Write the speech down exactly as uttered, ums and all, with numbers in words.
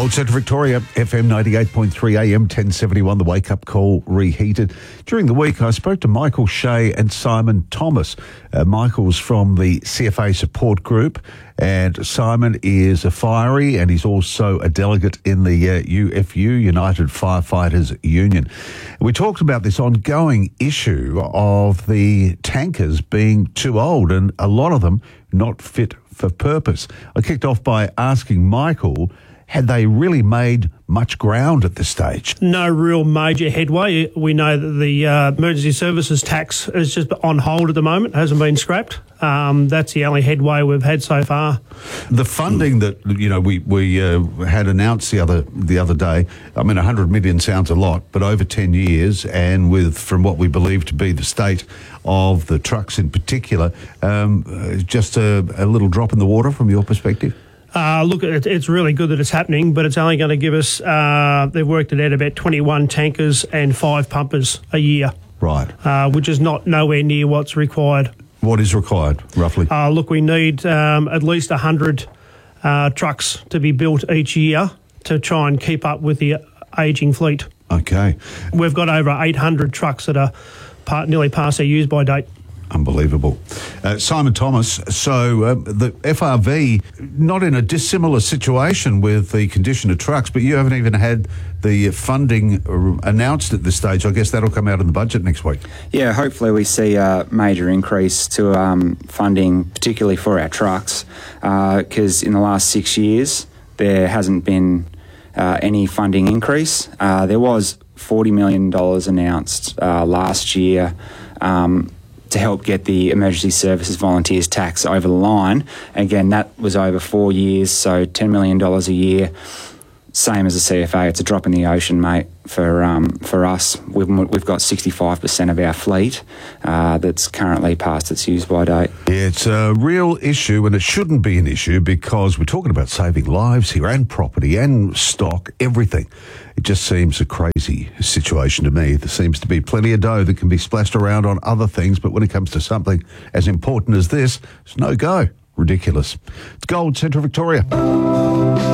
Gold Centre Victoria, F M ninety-eight point three, A M ten seventy-one, the wake-up call reheated. During the week, I spoke to Michael Shea and Simon Thomas. Uh, Michael's from the C F A support group, and Simon is a firey, and he's also a delegate in the uh, U F U, United Firefighters Union. We talked about this ongoing issue of the tankers being too old, and a lot of them not fit for purpose. I kicked off by asking Michael, had they really made much ground at this stage? No real major headway. We know that the uh, emergency services tax is just on hold at the moment, hasn't been scrapped. Um, that's the only headway we've had so far. The funding that you know we we uh, had announced the other the other day. I mean, one hundred million sounds a lot, but over ten years, and with from what we believe to be the state of the trucks in particular, um, just a, a little drop in the water from your perspective. Uh, look, it, it's really good that it's happening, but it's only going to give us, uh, they've worked it out, about twenty-one tankers and five pumpers a year. Right. Uh, which is not nowhere near what's required. What is required, roughly? Uh, look, we need um, at least one hundred uh, trucks to be built each year to try and keep up with the ageing fleet. Okay. We've got over eight hundred trucks that are part, nearly past their use-by date. Unbelievable. Uh, Simon Thomas, so uh, the F R V, not in a dissimilar situation with the condition of trucks, but you haven't even had the funding announced at this stage. I guess that'll come out in the budget next week. Yeah, hopefully we see a major increase to um, funding, particularly for our trucks, because uh, in the last six years there hasn't been uh, any funding increase. Uh, there was forty million dollars announced uh, last year um, to help get the emergency services volunteers tax over the line. Again, that was over four years, so ten million dollars a year. Same as the C F A, it's a drop in the ocean, mate, for um, for us. We've, we've got sixty-five percent of our fleet uh, that's currently past its use-by date. It's a real issue, and it shouldn't be an issue because we're talking about saving lives here and property and stock, everything. It just seems a crazy situation to me. There seems to be plenty of dough that can be splashed around on other things, but when it comes to something as important as this, it's no go. Ridiculous. It's Gold Centre Victoria.